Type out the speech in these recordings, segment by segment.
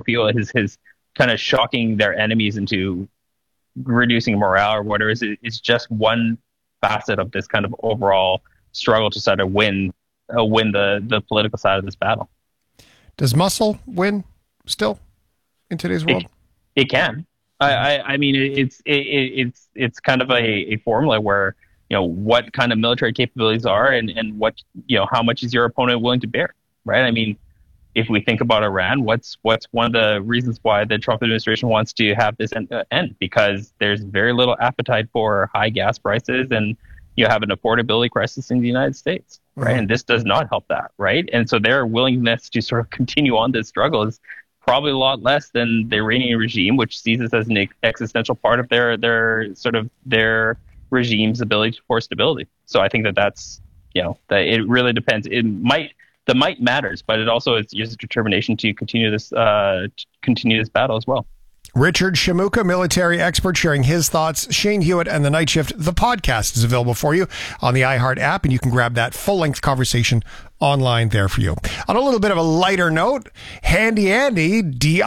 people is kind of shocking their enemies into reducing morale or whatever. It's just one facet of this kind of overall struggle to sort of win the political side of this battle. Does muscle win still in today's world? It can. I mean, it's kind of a formula where, what kind of military capabilities are and what, how much is your opponent willing to bear, right? I mean, if we think about Iran, what's one of the reasons why the Trump administration wants to have this end? Because there's very little appetite for high gas prices, and you have an affordability crisis in the United States, right? And this does not help that, right? And so their willingness to sort of continue on this struggle is probably a lot less than the Iranian regime, which sees this as an existential part of their regime's ability for stability. So I think that's that it really depends. The might matters, but it also is your determination to continue this battle as well. Richard Shamuka, military expert, sharing his thoughts. Shane Hewitt and The Night Shift. The podcast is available for you on the iHeart app, and you can grab that full-length conversation online there for you. On a little bit of a lighter note, Handy Andy,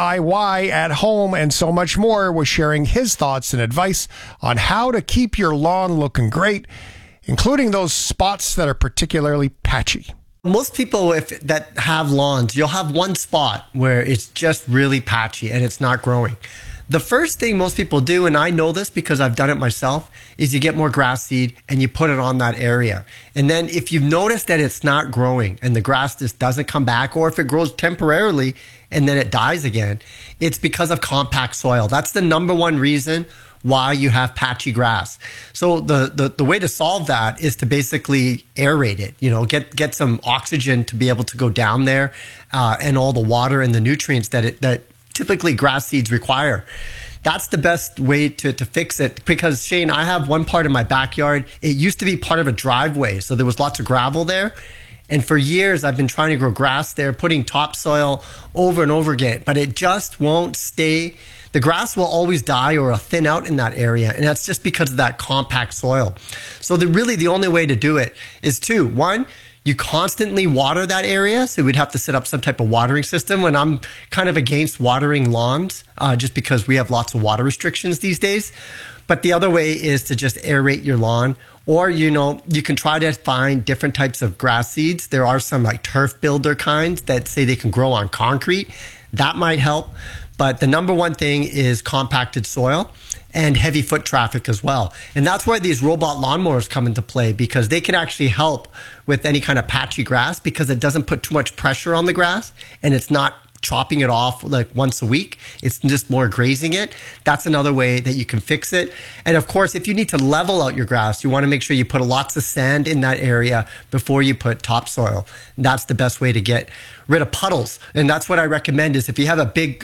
DIY at home, and so much more, was sharing his thoughts and advice on how to keep your lawn looking great, including those spots that are particularly patchy. Most people that have lawns, you'll have one spot where it's just really patchy and it's not growing. The first thing most people do, and I know this because I've done it myself, is you get more grass seed and you put it on that area. And then if you've noticed that it's not growing and the grass just doesn't come back, or if it grows temporarily and then it dies again, it's because of compact soil. That's the number one reason why you have patchy grass. So the way to solve that is to basically aerate it, get some oxygen to be able to go down there, and all the water and the nutrients that typically grass seeds require. That's the best way to fix it, because Shane, I have one part of my backyard. It used to be part of a driveway, so there was lots of gravel there. And for years, I've been trying to grow grass there, putting topsoil over and over again, but it just won't stay. The grass will always die or thin out in that area, and that's just because of that compact soil. So the only way to do it is two. One, you constantly water that area, so we'd have to set up some type of watering system, and I'm kind of against watering lawns just because we have lots of water restrictions these days. But the other way is to just aerate your lawn, or, you can try to find different types of grass seeds. There are some like turf builder kinds that say they can grow on concrete. That might help. But the number one thing is compacted soil and heavy foot traffic as well. And that's why these robot lawnmowers come into play, because they can actually help with any kind of patchy grass, because it doesn't put too much pressure on the grass and it's not chopping it off like once a week. It's just more grazing it. That's another way that you can fix it. And of course, if you need to level out your grass, you want to make sure you put lots of sand in that area before you put topsoil. That's the best way to get rid of puddles. And that's what I recommend, is if you have a big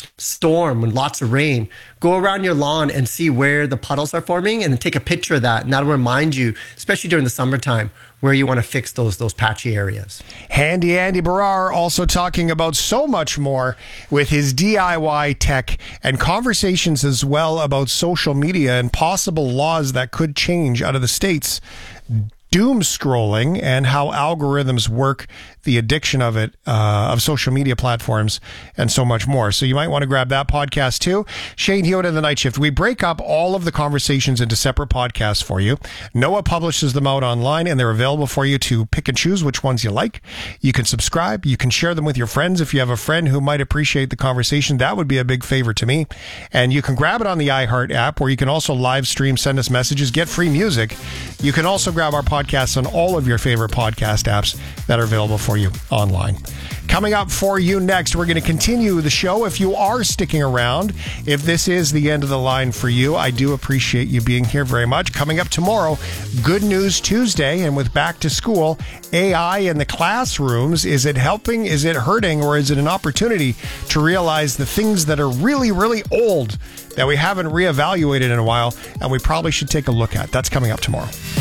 storm and lots of rain, go around your lawn and see where the puddles are forming, and then take a picture of that. And that'll remind you, especially during the summertime, where you want to fix those patchy areas. Handy Andy Barrar also talking about so much more with his DIY tech, and conversations as well about social media and possible laws that could change out of the States. Doom scrolling and how algorithms work, the addiction of it, of social media platforms, and so much more. So you might want to grab that podcast too. Shane Hewitt and The Night Shift. We break up all of the conversations into separate podcasts for you. Noah publishes them out online, and they're available for you to pick and choose which ones you like. You can subscribe. You can share them with your friends. If you have a friend who might appreciate the conversation, that would be a big favor to me. And you can grab it on the iHeart app, where you can also live stream, send us messages, get free music. You can also grab our podcasts on all of your favorite podcast apps that are available for you online. Coming up for you next, we're going to continue the show. If you are sticking around, if this is the end of the line for you, I do appreciate you being here very much. Coming up tomorrow, Good News Tuesday, and with back to school, AI in the classrooms. Is it helping? Is it hurting? Or is it an opportunity to realize the things that are really, really old that we haven't reevaluated in a while and we probably should take a look at? That's coming up tomorrow.